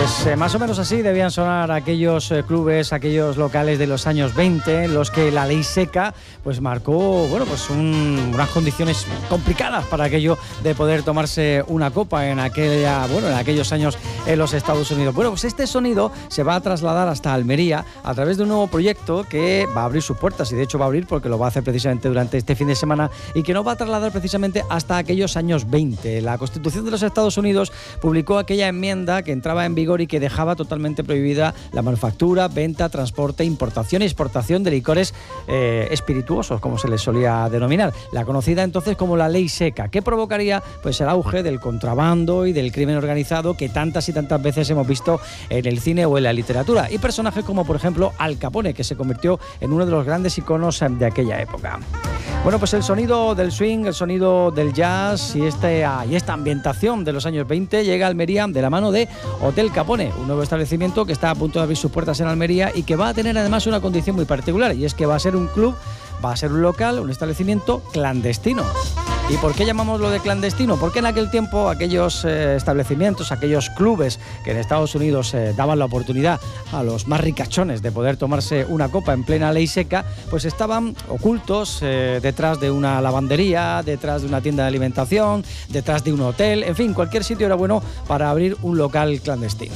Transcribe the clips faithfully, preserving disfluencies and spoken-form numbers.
Pues eh, más o menos así debían sonar aquellos eh, clubes, aquellos locales de los años veinte, en los que la ley seca pues marcó, bueno, pues un, unas condiciones complicadas para aquello de poder tomarse una copa en aquella, bueno, en aquellos años en los Estados Unidos. Bueno, pues este sonido se va a trasladar hasta Almería a través de un nuevo proyecto que va a abrir sus puertas, y de hecho va a abrir porque lo va a hacer precisamente durante este fin de semana, y que nos va a trasladar precisamente hasta aquellos años veinte. La Constitución de los Estados Unidos publicó aquella enmienda que entraba en vigor y que dejaba totalmente prohibida la manufactura, venta, transporte, importación y exportación de licores eh, espirituosos, como se les solía denominar, la conocida entonces como la ley seca, que provocaría pues el auge del contrabando y del crimen organizado que tantas y tantas veces hemos visto en el cine o en la literatura, y personajes como por ejemplo Al Capone, que se convirtió en uno de los grandes iconos de aquella época. Bueno, pues el sonido del swing, el sonido del jazz y, este, y esta ambientación de los años veinte llega a Almería de la mano de Hotel Capone, un nuevo establecimiento que está a punto de abrir sus puertas en Almería y que va a tener además una condición muy particular, y es que va a ser un club, va a ser un local, un establecimiento clandestino. ¿Y por qué llamamos lo de clandestino? Porque en aquel tiempo aquellos eh, establecimientos, aquellos clubes que en Estados Unidos eh, daban la oportunidad a los más ricachones de poder tomarse una copa en plena ley seca, pues estaban ocultos eh, detrás de una lavandería, detrás de una tienda de alimentación, detrás de un hotel, en fin, cualquier sitio era bueno para abrir un local clandestino.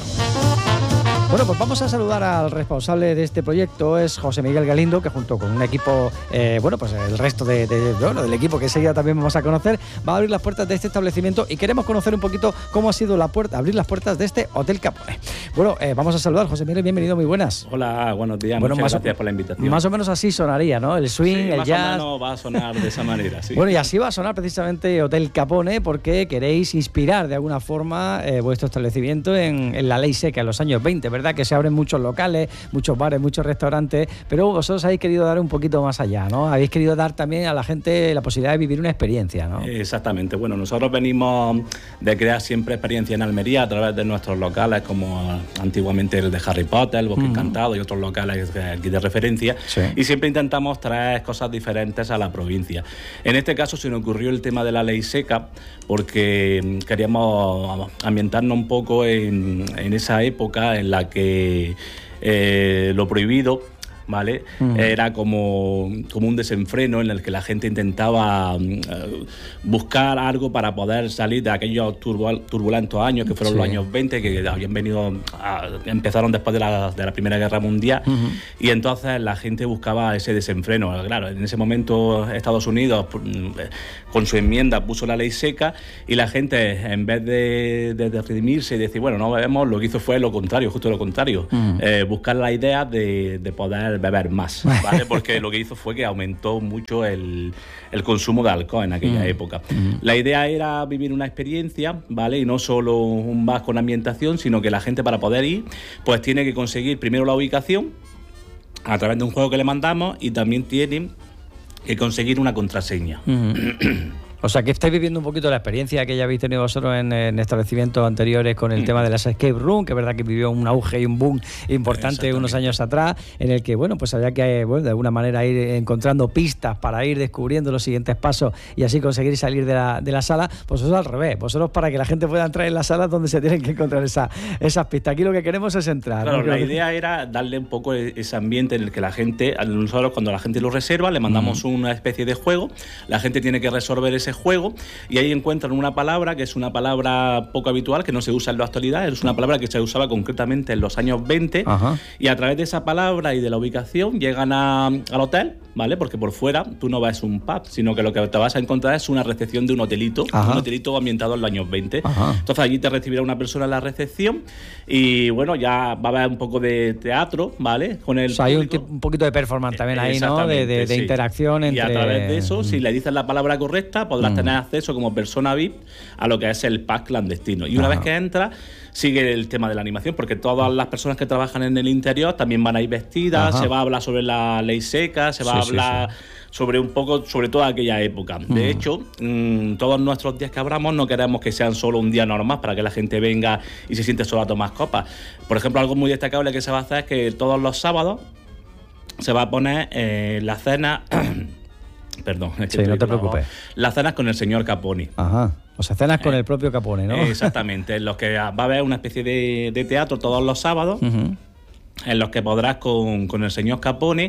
Bueno, pues vamos a saludar al responsable de este proyecto, es José Miguel Galindo, que junto con un equipo, eh, bueno, pues el resto de, de, bueno, del equipo que enseguida también vamos a conocer, va a abrir las puertas de este establecimiento, y queremos conocer un poquito cómo ha sido la puerta, abrir las puertas de este Hotel Capone. Bueno, eh, vamos a saludar, José Miguel, bienvenido, muy buenas. Hola, buenos días, bueno, muchas más gracias o, por la invitación. Más o menos así sonaría, ¿no? El swing, sí, el más jazz. O menos va a sonar de esa manera, sí. Bueno, y así va a sonar precisamente Hotel Capone, porque queréis inspirar de alguna forma eh, vuestro establecimiento en, en la ley seca, en los años veinte, ¿verdad? Que se abren muchos locales, muchos bares, muchos restaurantes, pero vosotros habéis querido dar un poquito más allá, ¿no? Habéis querido dar también a la gente la posibilidad de vivir una experiencia, ¿no? Exactamente. Bueno, nosotros venimos de crear siempre experiencia en Almería a través de nuestros locales, como antiguamente el de Harry Potter, el Bosque uh-huh. Encantado y otros locales aquí de referencia, sí. Y siempre intentamos traer cosas diferentes a la provincia. En este caso se nos ocurrió el tema de la ley seca porque queríamos ambientarnos un poco en, en esa época en la que Eh, lo prohibido, ¿vale? Uh-huh. Era como, como un desenfreno en el que la gente intentaba uh, buscar algo para poder salir de aquellos turbul- turbulentos años que fueron sí. los años veinte, que habían venido a, empezaron después de la, de la Primera Guerra Mundial, uh-huh. y entonces la gente buscaba ese desenfreno. Claro, en ese momento Estados Unidos con su enmienda puso la ley seca, y la gente, en vez de, de, de redimirse y decir, bueno, no bebemos, lo que hizo fue lo contrario, justo lo contrario, uh-huh. eh, buscar la idea de, de poder beber más, ¿vale? Porque lo que hizo fue que aumentó mucho el, el consumo de alcohol en aquella mm. época. Mm. La idea era vivir una experiencia, ¿vale? Y no solo un bar con ambientación, sino que la gente, para poder ir, pues tiene que conseguir primero la ubicación a través de un juego que le mandamos, y también tienen que conseguir una contraseña. Mm. O sea, que estáis viviendo un poquito la experiencia que ya habéis tenido vosotros en, en establecimientos anteriores con el mm. tema de las escape room, que es verdad que vivió un auge y un boom importante unos años atrás, en el que, bueno, pues había que, bueno, de alguna manera ir encontrando pistas para ir descubriendo los siguientes pasos y así conseguir salir de la, de la sala. Pues eso es al revés, vosotros para que la gente pueda entrar en las salas donde se tienen que encontrar esa, esas pistas. Aquí lo que queremos es entrar. Claro, ¿no? la idea que... era darle un poco ese ambiente en el que la gente, nosotros cuando la gente lo reserva, le mandamos mm. una especie de juego, la gente tiene que resolver ese juego, y ahí encuentran una palabra que es una palabra poco habitual, que no se usa en la actualidad, es una palabra que se usaba concretamente en los años veinte. Ajá. Y a través de esa palabra y de la ubicación llegan a, al hotel, ¿vale? Porque por fuera tú no ves un pub, sino que lo que te vas a encontrar es una recepción de un hotelito, Ajá. un hotelito ambientado en los años veinte. Ajá. Entonces allí te recibirá una persona en la recepción, y bueno, ya va a haber un poco de teatro, ¿vale? Con el o sea, hay un, un poquito de performance también ahí, ¿no? De, de, de sí. interacción entre... Y a través de eso, si le dices la palabra correcta, podrás mm. tener acceso como persona V I P a lo que es el pub clandestino. Y una Ajá. vez que entras, sigue el tema de la animación, porque todas las personas que trabajan en el interior también van a ir vestidas, Ajá. se va a hablar sobre la ley seca, se va sí, a hablar sí, sí. sobre un poco, sobre toda aquella época. De mm. hecho, mmm, todos nuestros días que abramos no queremos que sean solo un día normal para que la gente venga y se siente solo a tomar copas. Por ejemplo, algo muy destacable que se va a hacer es que todos los sábados se va a poner eh, la cena perdón. Es que sí, no te preocupes. Las cenas con el señor Caponi. Ajá. O sea, cenas con eh, el propio Capone, ¿no? Exactamente. En los que va a haber una especie de, de teatro todos los sábados, uh-huh. en los que podrás con, con el señor Capone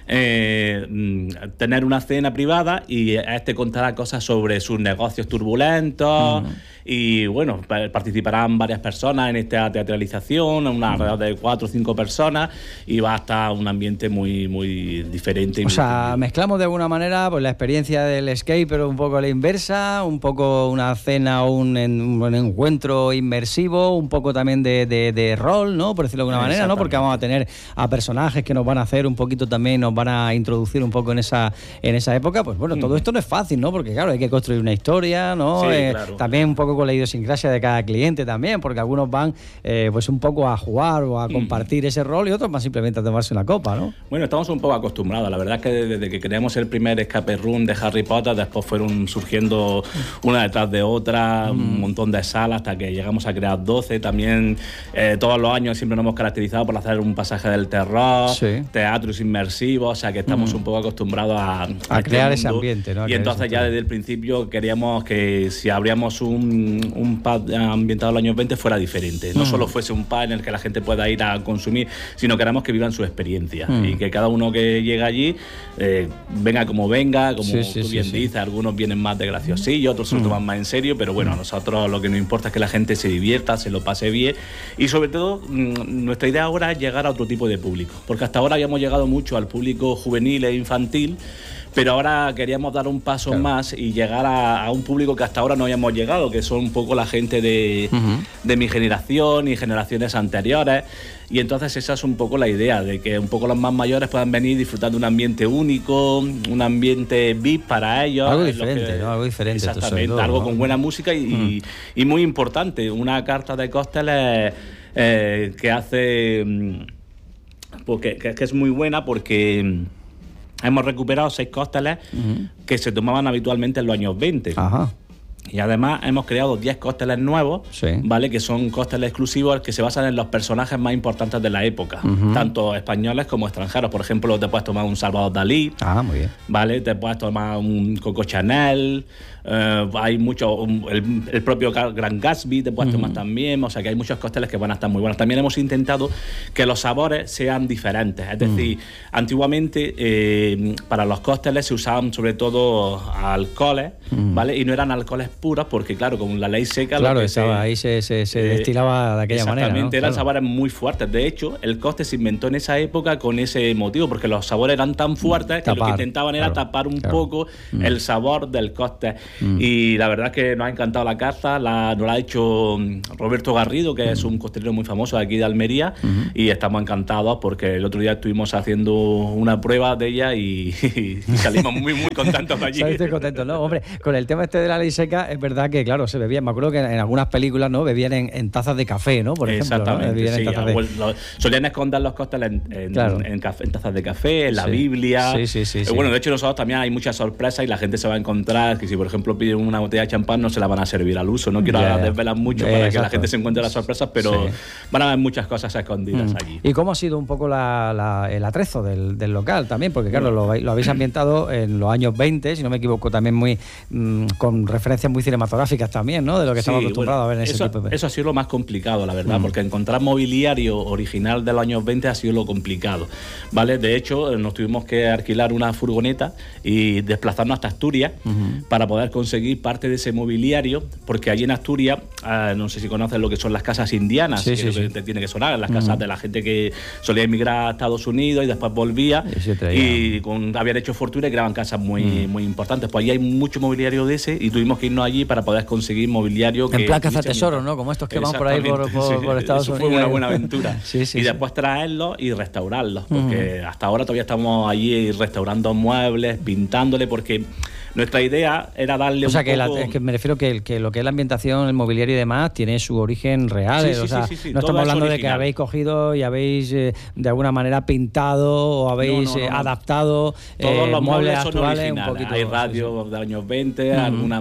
eh, tener una cena privada y este contará cosas sobre sus negocios turbulentos. Uh-huh. Y bueno, participarán varias personas en esta teatralización, una alrededor de cuatro o cinco personas, y va a estar un ambiente muy muy diferente. O muy sea, muy... mezclamos de alguna manera pues la experiencia del skate, pero un poco a la inversa, un poco una cena o un, un encuentro inmersivo, un poco también de, de, de rol, ¿no? Por decirlo de alguna manera, ¿no? Porque vamos a tener a personajes que nos van a hacer un poquito también, nos van a introducir un poco en esa en esa época. Pues bueno, todo esto no es fácil, ¿no? Porque claro, hay que construir una historia, ¿no? Sí, eh, claro. También un poco con la idiosincrasia de cada cliente también, porque algunos van eh, pues un poco a jugar o a compartir mm. ese rol y otros van simplemente a tomarse una copa, ¿no? Bueno, estamos un poco acostumbrados. La verdad es que desde que creamos el primer escape room de Harry Potter, después fueron surgiendo una detrás de otra, mm. un montón de salas hasta que llegamos a crear doce. También eh, todos los años siempre nos hemos caracterizado por hacer un pasaje del terror, sí. teatros inmersivos, o sea que estamos mm. un poco acostumbrados a, a, a crear ese ambiente, ¿no? Y entonces ya desde el principio queríamos que si abríamos un un pub ambientado en los años veinte fuera diferente, no mm. solo fuese un pub en el que la gente pueda ir a consumir, sino queremos que vivan su experiencia mm. y que cada uno que llega allí eh, venga como venga, como sí, sí, tú bien sí, dices, sí. algunos vienen más de graciosillo, otros se lo toman mm. más en serio, pero bueno, a nosotros lo que nos importa es que la gente se divierta, se lo pase bien y sobre todo nuestra idea ahora es llegar a otro tipo de público, porque hasta ahora habíamos llegado mucho al público juvenil e infantil, pero ahora queríamos dar un paso claro. más y llegar a, a un público que hasta ahora no habíamos llegado, que son un poco la gente de, uh-huh. de mi generación y generaciones anteriores. Y entonces esa es un poco la idea, de que un poco los más mayores puedan venir y disfrutar de un ambiente único, un ambiente V I P para ellos. Algo diferente, que, ¿no? Algo diferente. Exactamente, todo, algo ¿no? con buena música y, uh-huh. y, y muy importante, una carta de cócteles eh, que hace... Porque, que, que es muy buena porque... Hemos recuperado seis cócteles uh-huh. que se tomaban habitualmente en los años veinte. Ajá. Y además hemos creado diez cócteles nuevos, sí. ¿vale? Que son cócteles exclusivos que se basan en los personajes más importantes de la época, uh-huh. tanto españoles como extranjeros. Por ejemplo, te puedes tomar un Salvador Dalí, ah, muy bien. ¿vale? Te puedes tomar un Coco Chanel, eh, hay mucho, un, el, el propio Gran Gatsby te puedes uh-huh. tomar también, o sea que hay muchos cócteles que van a estar muy buenos. También hemos intentado que los sabores sean diferentes, es decir, uh-huh. antiguamente eh, para los cócteles se usaban sobre todo alcoholes, uh-huh. ¿vale? Y no eran alcoholes puras porque claro, con la ley seca claro, estaba, se, ahí se, se, se eh, destilaba de aquella manera, ¿no? Exactamente, eran claro. sabores muy fuertes. De hecho, el cóctel se inventó en esa época con ese motivo, porque los sabores eran tan fuertes tapar, que lo que intentaban era claro, tapar un claro. poco mm. el sabor del cóctel. Mm. Y la verdad es que nos ha encantado la caza, la, nos la ha hecho Roberto Garrido, que mm. es un costelero muy famoso de aquí de Almería, mm. y estamos encantados porque el otro día estuvimos haciendo una prueba de ella y, y salimos muy muy contentos de allí. Estoy contento, ¿no? Hombre, con el tema este de la ley seca, es verdad que, claro, se bebían, me acuerdo que en, en algunas películas, ¿no? Bebían en, en tazas de café, ¿no? Por ejemplo, exactamente, ¿no? sí. En tazas de... Lo, solían esconder los cócteles en, en, claro. en, café, en tazas de café, en la sí. Biblia. Sí, sí, sí, eh, sí. Bueno, de hecho nosotros también hay muchas sorpresas y la gente se va a encontrar que si, por ejemplo, piden una botella de champán no se la van a servir al uso. No quiero yeah, desvelar mucho yeah, para exacto. que la gente se encuentre las sorpresas, pero sí. van a haber muchas cosas escondidas mm. allí. ¿Y cómo ha sido un poco la, la, el atrezo del, del local también? Porque claro, lo, lo habéis ambientado en los años veinte, si no me equivoco, también muy mmm, con referencias muy cinematográficas también, ¿no? De lo que sí, estamos acostumbrados bueno, a ver en eso, ese tipo de... Eso ha sido lo más complicado, la verdad, mm. porque encontrar mobiliario original de los años veinte ha sido lo complicado, ¿vale? De hecho, nos tuvimos que alquilar una furgoneta y desplazarnos hasta Asturias uh-huh. para poder conseguir parte de ese mobiliario, porque allí en Asturias, eh, no sé si conoces lo que son las casas indianas, sí, que sí, es lo que sí. te tiene que sonar, las casas uh-huh. de la gente que solía emigrar a Estados Unidos y después volvía y, y con, habían hecho fortuna y creaban casas muy, uh-huh. muy importantes. Pues allí hay mucho mobiliario de ese y tuvimos que irnos allí para poder conseguir mobiliario. En plan cazatesoro, ¿no? Como estos que van por ahí por, por, sí, por Estados eso Unidos. Fue una buena aventura. sí, sí, y sí. después traerlos y restaurarlos, porque uh-huh. hasta ahora todavía estamos allí restaurando muebles, pintándole, porque nuestra idea era darle o sea, un que poco... La, es que me refiero que, que lo que es la ambientación, el mobiliario y demás tiene su origen real. Sí, sí, o sea, sí, sí, sí. no Todo estamos hablando es de que habéis cogido y habéis eh, de alguna manera pintado o habéis no, no, no, eh, adaptado todos eh, los muebles son actuales originales. Un poquito, hay radios sí, sí. de años veinte, uh-huh. alguna máquina de escribir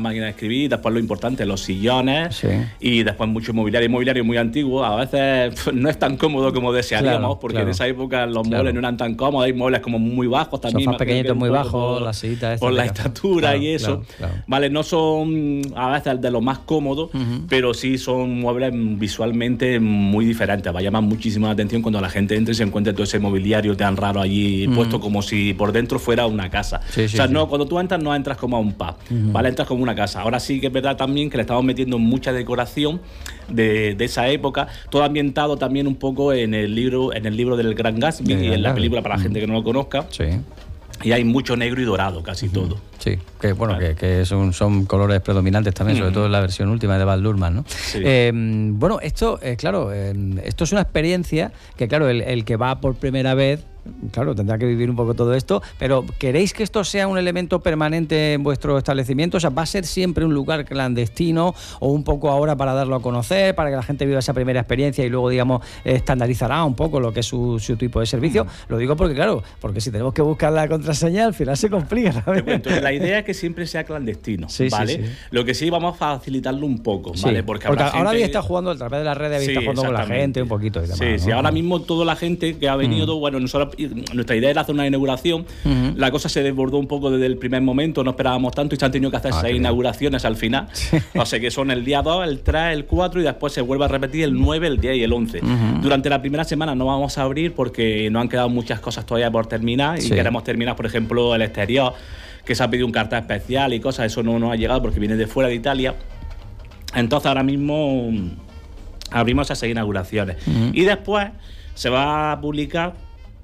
recibir, después lo importante, los sillones, sí. y después mucho mobiliario, mobiliario muy antiguo, a veces pf, no es tan cómodo como desearíamos, claro, porque claro. en esa época los claro. muebles no eran tan cómodos, hay muebles como muy bajos también. Sofás pequeñitos muy bajos, las sillitas. Por la estatura claro, y eso, claro, claro. Vale, no son a veces de los más cómodos, uh-huh. pero sí son muebles visualmente muy diferentes, va a llamar muchísimo la atención cuando la gente entre y se encuentre todo ese mobiliario tan raro allí uh-huh. puesto como si por dentro fuera una casa. Sí, sí, o sea, sí. no, cuando tú entras no entras como a un pub, uh-huh. ¿vale? Entras como una casa. Ahora sí que es verdad también que le estamos metiendo mucha decoración de, de esa época, todo ambientado también un poco en el libro, en el libro del Gran Gatsby y en la película para la gente que no lo conozca. Sí. Y hay mucho negro y dorado, casi uh-huh. todo. Sí, que bueno, vale. que, que son, son colores predominantes también, uh-huh. sobre todo en la versión última de Baz Luhrmann, ¿no? Sí. Eh, bueno, esto, eh, claro, eh, esto es una experiencia que, claro, el, el que va por primera vez, claro, tendrá que vivir un poco todo esto, pero ¿queréis que esto sea un elemento permanente en vuestro establecimiento? O sea, ¿va a ser siempre un lugar clandestino o un poco ahora para darlo a conocer, para que la gente viva esa primera experiencia y luego, digamos, estandarizará un poco lo que es su, su tipo de servicio? Mm. Lo digo porque, claro, porque si tenemos que buscar la contraseña, al final se complica. Te cuento, la idea es que siempre sea clandestino, sí, ¿vale? Sí, sí. Lo que sí vamos a facilitarlo un poco, ¿vale? Sí, porque, porque ahora gente... había estado jugando a través de las redes, había sí, estado jugando con la gente un poquito y demás. Sí, ¿no? sí, ahora mismo toda la gente que ha venido, mm. bueno, nosotros nuestra idea era hacer una inauguración, uh-huh. la cosa se desbordó un poco desde el primer momento, no esperábamos tanto y se han tenido que hacer ah, seis inauguraciones al final, sí. o sea que son el día dos, el tres, el cuatro y después se vuelve a repetir el nueve, el diez y el once. Uh-huh. Durante la primera semana no vamos a abrir porque nos han quedado muchas cosas todavía por terminar y sí. queremos terminar, por ejemplo, el exterior, que se ha pedido un cartel especial y cosas, eso no nos ha llegado porque viene de fuera de Italia. Entonces ahora mismo abrimos esas seis inauguraciones uh-huh. y después se va a publicar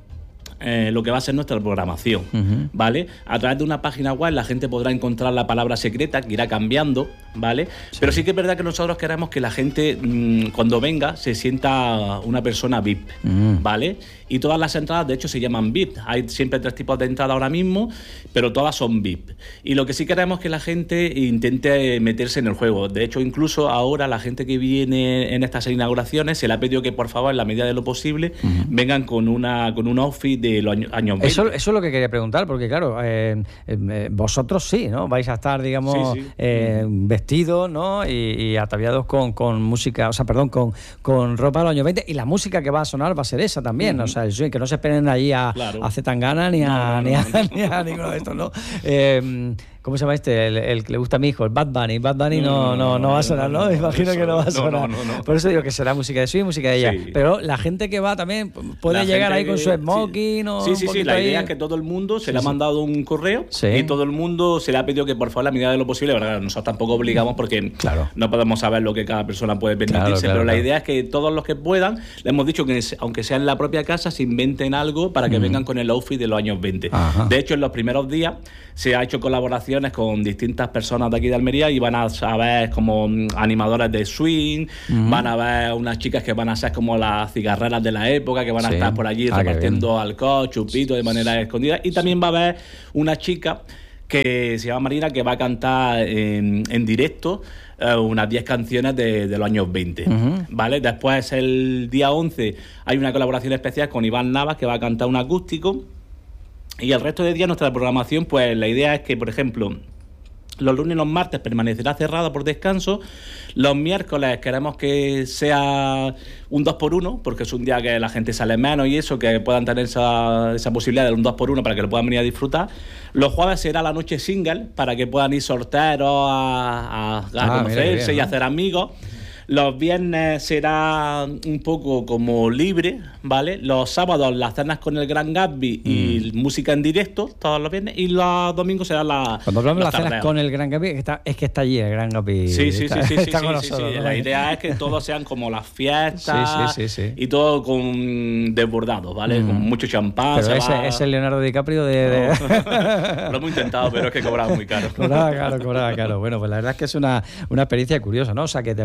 Eh, lo que va a ser nuestra programación, uh-huh. ¿vale? A través de una página web la gente podrá encontrar la palabra secreta, que irá cambiando, ¿vale? Sí. Pero sí que es verdad que nosotros queremos que la gente, mmm, cuando venga, se sienta una persona V I P, uh-huh. ¿vale? Y todas las entradas, de hecho, se llaman V I P. Hay siempre tres tipos de entradas ahora mismo, pero todas son V I P. Y lo que sí queremos es que la gente intente meterse en el juego. De hecho, incluso ahora la gente que viene en estas inauguraciones se le ha pedido que, por favor, en la medida de lo posible, uh-huh. vengan con una con un outfit de los años, años veinte. Eso, eso es lo que quería preguntar, porque claro, eh, eh, vosotros sí, ¿no? Vais a estar, digamos, sí, sí. Eh, vestidos, ¿no? Y, y ataviados con, con música, o sea, perdón, con, con ropa de los años veinte, y la música que va a sonar va a ser esa también, uh-huh. o sea, que no se esperen allí a, claro. a Zetangana ni a, no, no, ni, a, no, no. ni a ninguno de estos, ¿no? Eh, ¿Cómo se llama este? El, el que le gusta a mi hijo, el Bad Bunny. Bad Bunny no, no, no, no va a sonar, ¿no? Me imagino que no va a sonar. No, no, no, no. Por eso digo que será música de su y música de ella. Sí. Pero la gente que va también puede la llegar ahí con su smoking, sí. o Sí, sí, sí. La idea ahí. Es que todo el mundo se sí, le ha mandado sí. un correo sí. y todo el mundo se le ha pedido que por favor, a la medida de lo posible, ¿verdad? Nosotros tampoco obligamos porque claro. no podemos saber lo que cada persona puede permitirse, claro, claro, pero claro. la idea es que todos los que puedan, le hemos dicho que aunque sea en la propia casa, se inventen algo para que mm. vengan con el outfit de los años veinte. Ajá. De hecho, en los primeros días se ha hecho colaboraciones con distintas personas de aquí de Almería y van a, a ver como animadores de swing, uh-huh. van a ver unas chicas que van a ser como las cigarreras de la época, que van a sí. estar por allí ah, repartiendo alcohol, chupito de manera escondida, y también va a haber una chica que se llama Marina, que va a cantar en, en directo eh, unas diez canciones de, de los años veinte, uh-huh. ¿vale? Después el día once hay una colaboración especial con Iván Navas, que va a cantar un acústico, y el resto de días nuestra programación, pues la idea es que, por ejemplo, los lunes y los martes permanecerá cerrada por descanso. Los miércoles queremos que sea un dos por uno, porque es un día que la gente sale menos y eso, que puedan tener esa, esa posibilidad de un dos por uno para que lo puedan venir a disfrutar. Los jueves será la noche single, para que puedan ir solteros a, a, a ah, conocerse mira, bien, y ¿no? hacer amigos. Los viernes será un poco como libre, ¿vale? Los sábados las cenas con el Gran Gatsby y mm. música en directo todos los viernes, y los domingos serán las Cuando hablamos de las cenas con el Gran Gatsby, es que está, es que está allí el Gran Gatsby. Sí, sí, está, sí, sí, está sí, con sí, nosotros, sí, ¿no? La idea es que todos sean como las fiestas sí, sí, sí, sí. y todo con desbordado, ¿vale? Mm. Con mucho champán. Pero ese va... es el Leonardo DiCaprio de... de... No. Lo hemos intentado, pero es que cobraba muy caro. Cobraba caro, cobraba caro. Bueno, pues la verdad es que es una, una experiencia curiosa, ¿no? O sea, que te vais a dar también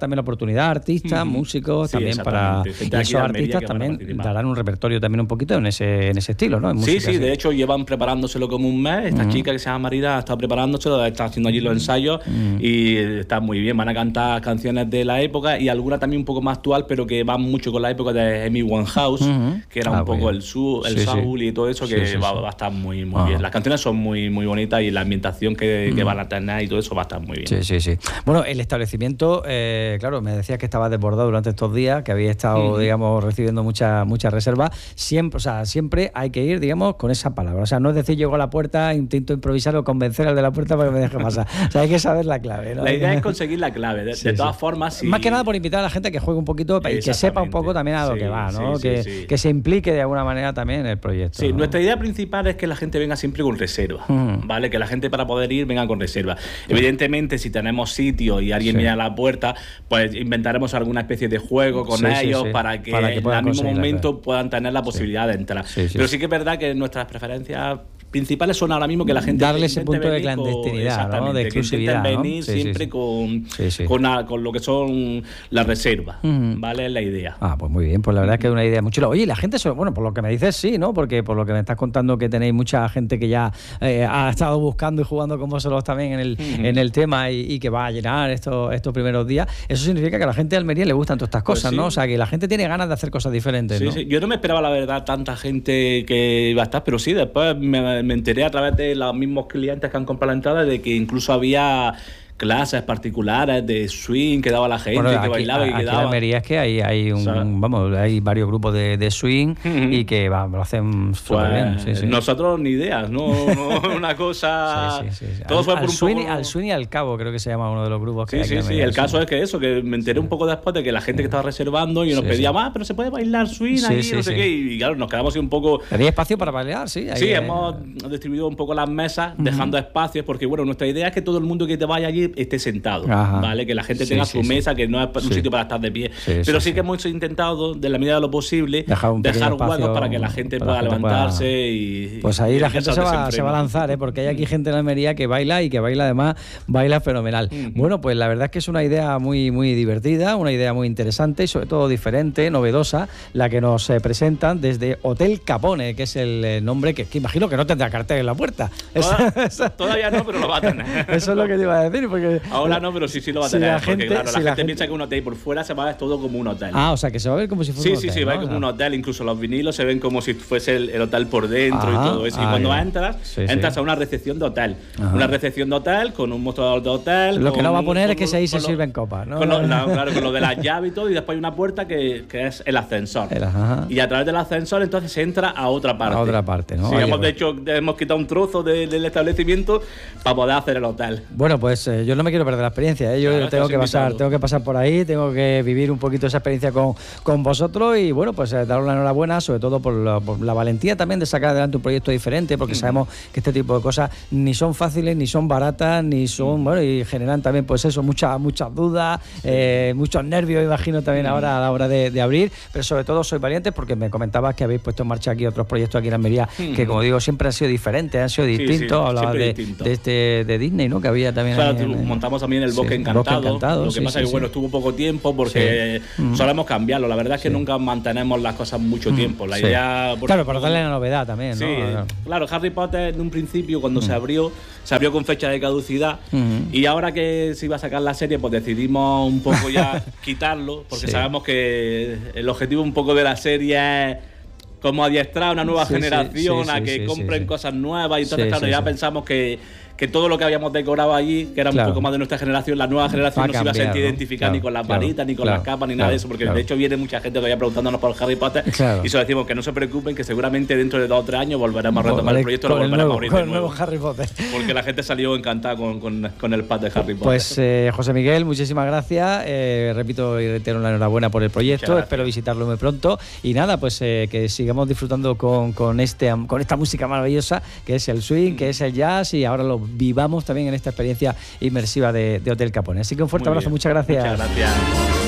también la oportunidad, artistas, mm-hmm. músicos, sí, también para... Y esos artistas también darán un repertorio también un poquito en ese, en ese estilo, ¿no? En sí, música, sí, así. De hecho llevan preparándoselo como un mes. Esta mm-hmm. chica que se llama Marida está preparándoselo, está haciendo allí los ensayos mm-hmm. y está muy bien. Van a cantar canciones de la época y alguna también un poco más actual, pero que van mucho con la época de Amy Winehouse, mm-hmm. que era ah, un poco bien. el, su, el sí, soul sí. y todo eso, que sí, sí, va, sí. va a estar muy, muy ah. bien. Las canciones son muy, muy bonitas y la ambientación que, mm-hmm. que van a tener y todo eso va a estar muy bien. Sí, sí, sí. Bueno, el establecimiento, eh, claro, me decías que estaba desbordado durante estos días, que había estado, mm-hmm. digamos, recibiendo muchas muchas reservas. Siempre, o sea, siempre hay que ir, digamos, con esa palabra. O sea, no es decir, llego a la puerta, intento improvisar o convencer al de la puerta para que me deje pasar. O sea, hay que saber la clave, ¿no? La idea es conseguir la clave. De, sí, de todas sí. formas, sí. Más que nada por invitar a la gente que juegue un poquito y que sepa un poco también a lo sí, que va, ¿no? Sí, que, sí, sí. que se implique de alguna manera también en el proyecto. Sí, ¿no? Nuestra idea principal es que la gente venga siempre con reserva, mm. ¿vale? Que la gente para poder ir venga con reserva. Mm. Evidentemente, si tenemos sitio y alguien sí. viene a la puerta, pues inventaremos alguna especie de juego con sí, ellos sí, sí. para que, para que en el mismo momento puedan tener la posibilidad sí. de entrar. Sí, sí. Pero sí que es verdad que nuestras preferencias principales son ahora mismo que la gente darle ese punto de clandestinidad, con, ¿no? De exclusividad, que venir ¿no? sí, siempre sí. Con, sí, sí. Con, a, con lo que son las reservas, uh-huh. ¿vale? Es la idea. Ah, pues muy bien, pues la verdad uh-huh. es que es una idea muy chula. Oye, la gente, bueno, por lo que me dices, sí, ¿no? Porque por lo que me estás contando que tenéis mucha gente que ya eh, ha estado buscando y jugando con vosotros también en el, uh-huh. en el tema y, y que va a llenar estos, estos primeros días, eso significa que a la gente de Almería le gustan todas estas cosas, pues sí. ¿no? O sea, que la gente tiene ganas de hacer cosas diferentes, sí, ¿no? Sí. Yo no me esperaba, la verdad, tanta gente que iba a estar, pero sí, después me, me enteré a través de de los mismos clientes que han comprado la entrada de que incluso había clases particulares de swing que daba la gente, bueno, que aquí, bailaba y que daba. En Almería es que hay, hay un, o sea, vamos, hay varios grupos de, de swing uh-huh. y que va, lo hacen súper bien. Sí, sí. Nosotros ni ideas, no, no una cosa. Sí, sí, sí. Todo al, fue por al un swing, poco... al swing y al cabo, creo que se llama uno de los grupos que sí, hay. Sí, que sí, sí. El caso sí. es que eso, que me enteré sí. un poco después de que la gente que estaba reservando y nos sí, pedía sí. más, pero se puede bailar swing sí, ahí, sí, no sé sí. qué, y claro, nos quedamos así un poco. ¿Tenía espacio para bailar? Sí. Ahí sí, hay... hemos distribuido un poco las mesas, uh-huh. dejando espacios, porque bueno, nuestra idea es que todo el mundo que te vaya allí esté sentado. Ajá. ¿Vale? Que la gente sí, tenga sí, su sí. mesa, que no es un sí. sitio para estar de pie. Sí, pero sí, sí que hemos intentado, de la medida de lo posible, dejar, dejar huecos para que la gente pueda la gente levantarse pueda... y... Pues ahí y la gente se va, se va a lanzar, ¿eh? Porque hay aquí gente en Almería que baila y que baila además, baila fenomenal. Uh-huh. Bueno, pues la verdad es que es una idea muy, muy divertida, una idea muy interesante y sobre todo diferente, novedosa, la que nos eh, presentan desde Hotel Capone, que es el eh, nombre que, que imagino que no tendrá cartel en la puerta. Toda, esa... Todavía no, pero lo va a tener. Eso es lo que te iba a decir. Porque ahora no, pero sí, sí lo va a tener. Si porque gente, claro, la, si gente la gente piensa que un hotel por fuera se va a ver todo como un hotel. Ah, o sea, que se va a ver como si fuese sí, un hotel. Sí, sí, sí, ¿no? va a ver como un hotel. Incluso los vinilos se ven como si fuese el, el hotel por dentro ah, y todo eso. Y ah, cuando bien. entras, sí, entras sí. a una recepción de hotel. Ajá. Una recepción de hotel con un mostrador de hotel. Lo con, que no va a poner con, es que se ahí se lo, sirven copas, ¿no? Con lo, la, claro, con lo de las llaves y todo. Y después hay una puerta que, que es el ascensor. El, y a través del ascensor entonces se entra a otra parte. A otra parte, ¿no? Sí, Oye, hemos, pues. de hecho, hemos quitado un trozo de, del establecimiento para poder hacer el hotel. Bueno, pues eh, yo no me quiero perder la experiencia, ¿eh? Yo claro, tengo que pasar, tengo que pasar por ahí, tengo que vivir un poquito esa experiencia con, con vosotros y bueno, pues eh, daros la enhorabuena, sobre todo por la, por la valentía también de sacar adelante un proyecto diferente, porque mm. sabemos que este tipo de cosas ni son fáciles, ni son baratas, ni son, mm. bueno, y generan también pues eso, muchas muchas dudas, eh, muchos nervios, imagino también mm. ahora a la hora de, de abrir, pero sobre todo sois valientes porque me comentabas que habéis puesto en marcha aquí otros proyectos aquí en Almería, mm. que como digo, siempre han sido diferentes, han sido distintos, sí, sí, hablabas de, distinto. de este de Disney, ¿no? Que había también. Claro, en, en, montamos también el Bosque, sí, Encantado, Bosque Encantado. Lo que sí, pasa es sí, que bueno, sí. estuvo poco tiempo porque sí. mm. solemos cambiarlo. La verdad es que sí. nunca mantenemos las cosas mucho mm. tiempo. La sí. idea. Claro, para darle la novedad también, sí, ¿no? Claro, Harry Potter en un principio cuando mm. se abrió, se abrió con fecha de caducidad mm. y ahora que se iba a sacar la serie, pues decidimos un poco ya quitarlo porque sí. sabemos que el objetivo un poco de la serie es como adiestrar a una nueva sí, generación sí, sí, a que sí, compren sí, cosas nuevas y entonces sí, claro, sí, ya sí. pensamos que que todo lo que habíamos decorado allí, que era claro. un poco más de nuestra generación, la nueva generación no se iba a sentir ¿no? identificar claro, ni con las claro, varitas, ni con claro, las capas, ni claro, nada de eso, porque claro. de hecho viene mucha gente todavía preguntándonos por Harry Potter claro. y solo decimos que no se preocupen, que seguramente dentro de dos o tres años volveremos a retomar vale, el proyecto, lo volveremos nuevo, a abrir con de el nuevo. nuevo Harry Potter. Porque la gente salió encantada con, con, con el pack de Harry Potter. Pues eh, José Miguel, muchísimas gracias, eh, repito y reitero la enhorabuena por el proyecto, espero visitarlo muy pronto y nada, pues eh, que sigamos disfrutando con, con, este, con esta música maravillosa que es el swing, mm. que es el jazz y ahora lo vivamos también en esta experiencia inmersiva de, de Hotel Capone. Así que un fuerte Muy abrazo, bien. muchas gracias. Muchas gracias.